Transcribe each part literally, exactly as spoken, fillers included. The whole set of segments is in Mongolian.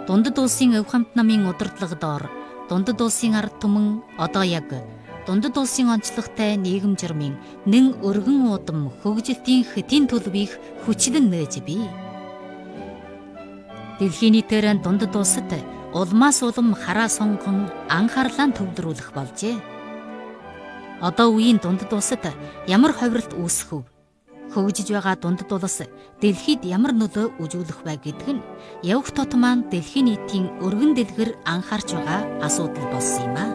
Дундад улсын өв хамт намын удирдлага доор дундад улсын ард түмэн одоо яг дундад улсын онцлогтой нийгэм журмын нэн өргөн удам хөгжилтийн хөтийн төлөвийг хүчлэн нээж бий. Дэлхийн нийтээр дундад улсад улмаас улам хараа сонгон анхаарлаа төвлөрүүлэх болжээ. Одоо үеийн дундад улсад ямар ховиролт үүсэх вэ? Хөгжиж байгаа дундад улс дэлхийд ямар нөлөө үзүүлэх вэ гэдг нь явах тот маань дэлхийн нийтийн өргөн дэлгэр анхаарч байгаа асуудал болсон юм а.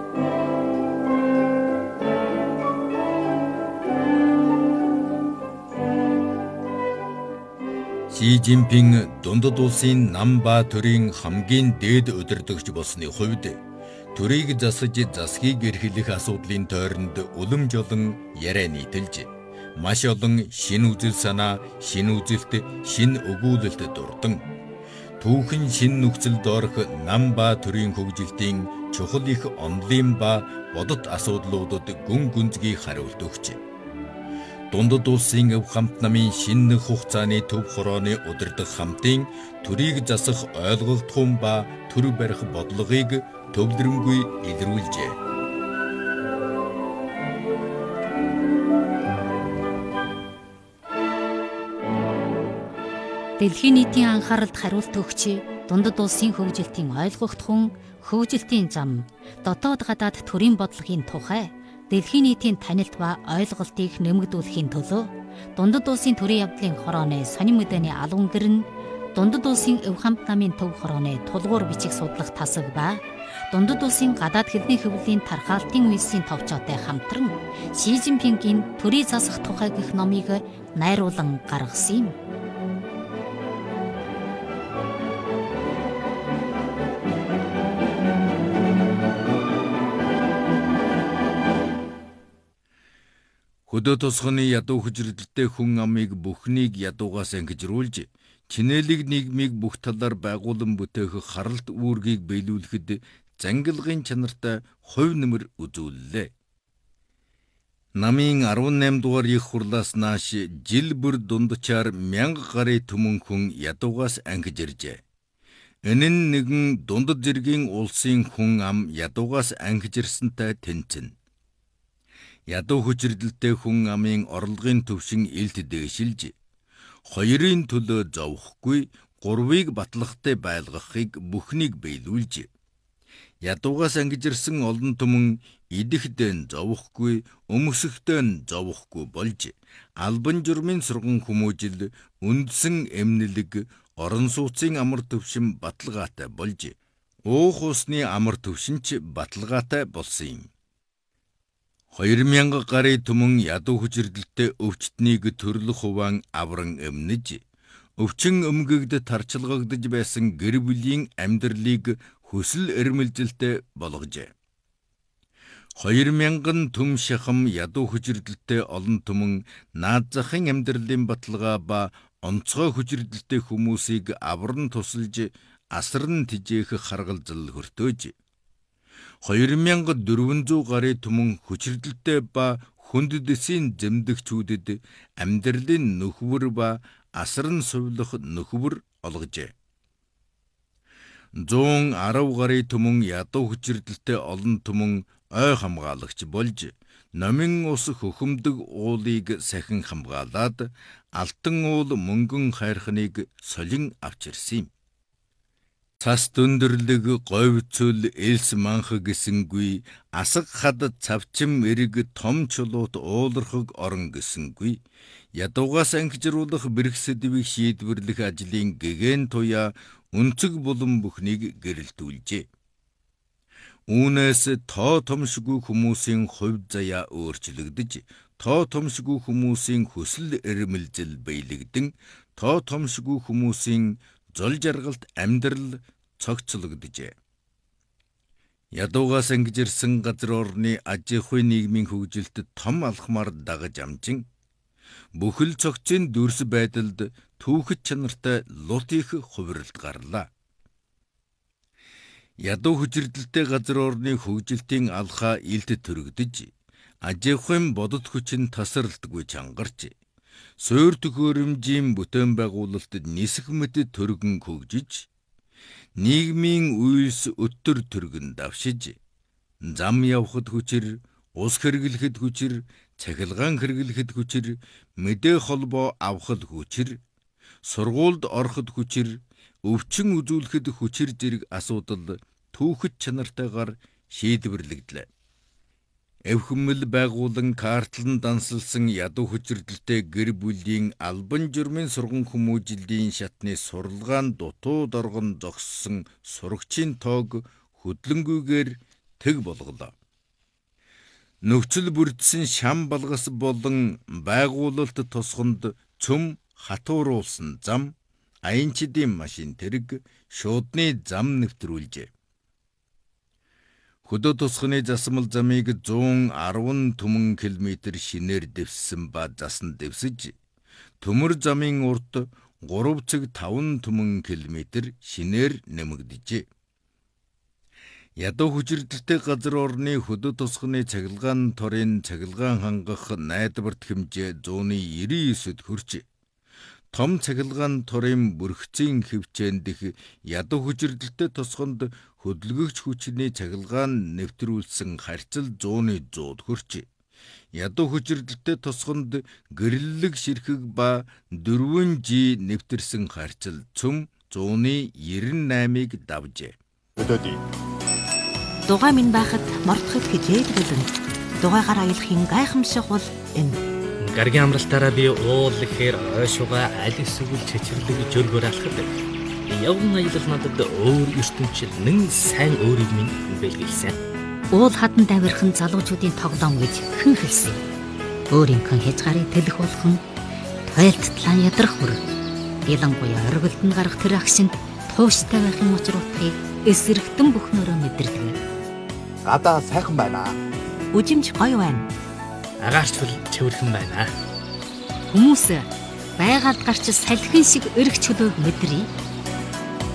Ши Жинпин дундад улсын нам ба төрийн хамгийн дээд удирдагч болсны хувьд төрийг засаж засгийг эрхлэх асуудлын тойронд улам жолон яриа нийтэлж маш олон шинэ үзэл санаа, шинэ үзэлт, шинэ өгүүлэлт дурдан түүхэн шинэ нөхцөлд орох нам ба төрийн хөгжилтийн чухал их онолын ба бодит асуудлуудад гүн гүнзгий хариулт өгч дундад улсын өв хамт намын шинэ хугацааны төв хорооны удирдах хамтын төрийг засах ойлголтхон ба төр барих бодлогыг төвлөрөнгүй илрүүлжээ. Дэлхийн нийтийн анхааралд хариулт өгч дундад улсын хөгжилтийн ойлгогдхон хөгжилтийн зам, дотоод гадаад төрийн бодлогын тухай дэлхийн нийтийн танилт ба ойлголтыг нэмэгдүүлэхийн төлөө дундад улсын төрийн явдлын хорооны сонин мэдээний албан гэр нь дундад улсын өв хамт намын төв хорооны тулгуур бичих судлах тасаг ба дундад улсын гадаад хэлний хөвлийн тархаалтын үйлсийн товчоотой хамтран Ши Жинпингийн төрийг засах тухай гэх номыг найруулан гаргасан юм. Хөдөө тосгоны ядуу хүчирдэлтэй хүн амыг бүхнийг ядуугаас ангижруулж, чинээлэг нийгмийг бүх талаар байгуулан бүтээх харалт үүргийг биелүүлэхэд зангилгын чанартай хувь нэмэр үзүүллээ. Намын арван найман дугаар их хурлаас нааш жил бүр дундчаар мянга гаруй түмэн хүн ядуугаас ангиж иржээ. Энэ нь нэгэн дундад зэргийн улсын хүн ам ядуугаас ангиж ирсэнтэй тэнцэнэ. Ядуу хүчирдэлтэй хүн амын орлогын төвшин илт дээшилж, хоёрын төлөө зовхгүй, гурвыг батлагтай байлгахыг бүхнийг биелүүлж, ядуугаас ангижирсан олон түмэн идэхдэн зовхгүй, өмсөхдэн зовхгүй болж, албан журмын сурган хүмүүжил, үндсэн эмнэлэг, орон сууцын амар төвшин баталгаатай болж, уух усны амар төвшин ч баталгаатай болсон юм. Хоёр мянга гаруй түмэн ядуу хүчирдэлтэй өвчтнийг төрлөх хуваан авран эмнэж, өвчин өмгөгд тарчилгагдж байсан гэр бүлийн амьдралыг хүсэл эрмэлзэлтэй болгожээ. Хоёр мянган түм шахам ядуу хүчирдэлтэй олон түмэн наад захын амьдралын баталгаа ба онцгой хүчирдэлтэй хүмүүсийг авран тусалж асран тижээх харгалзал хөртөөж, хоёр мянга дөрвөн зуун гаруй түмэн хүчирдэлтэй ба хүндэдэсийн зэмдэгчүүдэд амьдралын нөхвөр ба асран сувлах нөхвөр олгожээ. зуун арав гаруй түмэн ядуу хүчирдэлтэй олон түмэн ой хамгаалагч болж, номин ус хөхөмдөг уулыг сахин хамгаалаад, алтан уул мөнгөн хайрхныг солин авчирсан юм. Цас дүндэрлэг говьцөл элс манх гэсэнгүй, асаг хад цавчим эрэг том чулуут уулархаг орон гэсэнгүй, ядуугаас ангижруулах бэрх сэдвийг шийдвэрлэх ажлын гэгэн туяа өнцөг булан бүхнийг гэрэлтүүлжээ. Үүнээс тоо томшгүй хүмүүсийн хувь заяа өөрчлөгдөж, тоо томшгүй хүмүүсийн хүсэл эрмэлзэл биелэгдэн, тоо томшгүй хүмүүсийн зол жаргалт амьдрал цогцлогджээ. Ядуугаас ангижирсан газар орны аж ахуйн нийгмийн хөгжилд том алхмаар дагаж амжин, бүхэл цогцын дүрс байдалд түүхэд чанартай лут их хувиралт гарлаа. Ядуу хүчирдэлтэй газар орны хөгжилтийн алхаа илт төрөгдөж, аж ахуйн бодит хүч нь тасралтгүй чангарч, суур төхөөрөмжийн бүтээн байгуулалтад нисэх мэт төргөн хөгжиж, Нийгмийн үйлс өтөр төргөн давшиж, зам явахад хүчир, ус хэрэглэхэд хүчир, цахилгаан хэрэглэхэд хүчир, мэдээ холбоо авахд хүчир, сургуульд ороход хүчир, өвчин үзүүлэхэд хүчир зэрэг асуудал түүхэд чанартайгаар шийдвэрлэгдлээ. Эвхэмэл байгуулан картлан дансалсан ядуу хүчирдэлтэй гэр бүлийн албан журмын сурган хүмүүжлийн шатны суралгаан дутууд оргон зогссон сурагчийн тоог хөдлөнгүйгээр тэг болголоо. Нөхцөл бүрдсэн шам балгас болон байгуулалт тосгонд цөм хатууруулсан зам, аянчдын машин тэрэг шуудны зам нэвтрүүлжээ. Хөдөө тосгоны засмал замыг зуун арван түмэн километр шинээр дэвссэн ба засан дэвсэж, төмөр замын урт гурав цаг таван түмэн километр шинээр нэмэгдэжээ. Ядуу хүчирдэлтэй газар орны хөдөө тосгоны цахилгаан торын цахилгаан хангах найдварт хэмжээ зууны нэрийн девять хүрчээ. Том цахилгаан торын бүрхцийн хөвчөөнд дэх ядуу хүчирдэлтэй тосгонд хөдөлгөгч хүчний цахилгаан нэвтрүүлсэн харьцал зууны сто хүрчээ. Ядуу хүчирдэлтэй тосгонд гэрлэлэг ширхэг ба дөрвөн жи нэвтэрсэн харьцал цөм зууны девяносто восемь-ыг давжээ. Өдөөдий. Дугай минь байхад мордоход хичээд гэлэн. Дугайгаар аялахын гайхамшиг бол энэ. Гаргийн амралтаараа би уул ихээр ойшууга аль эсвэл чичирлэг жөргөр алхад. Явган аялал надад өөр ертөнцид нэн сайн өөрийг минь бэлгэлсэн. Уул хадан давирхан залуучуудын тоглоом гэж хэн хэлсэн. Өөрийнхөө хязгаарыг тэлэх болгон тойлтлан ядрах бүр. Ялангуяа оргилд нь гарах тэр агшинд тууштай байхын учруудыг эсрэгтэн бүхнөрөө мэдэрдэг. Гадаа сайхан байна. Үжимж гоё байна. Агаарчвал чивэрхэн байна. Хүмүүс байгаль гарч салхин шиг өргөч хөлөөг мэдрий.